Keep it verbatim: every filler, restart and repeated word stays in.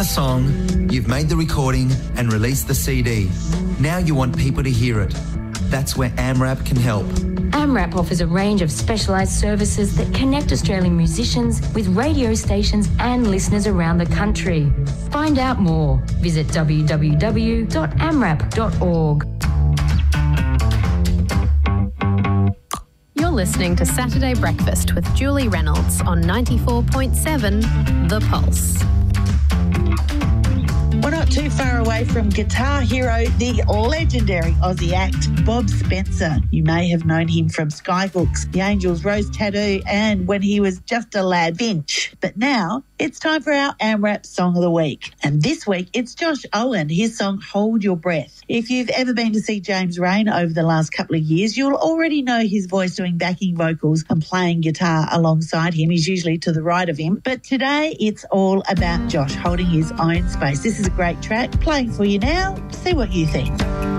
the song, you've made the recording and released the C D. Now you want people to hear it. That's where AMRAP can help. AMRAP offers a range of specialised services that connect Australian musicians with radio stations and listeners around the country. Find out more. Visit w w w dot amrap dot org. You're listening to Saturday Breakfast with Julie Reynolds on ninety-four point seven The Pulse. We're not too far away from guitar hero, the legendary Aussie act, Bob Spencer. You may have known him from Skyhooks, The Angels' Rose Tattoo, and when he was just a lad, Finch. But now it's time for our AMRAP Song of the Week. And this week it's Josh Owen, his song Hold Your Breath. If you've ever been to see James Rain over the last couple of years, you'll already know his voice doing backing vocals and playing guitar alongside him. He's usually to the right of him. But today it's all about Josh holding his own space. This is a great track, playing for you now. See what you think.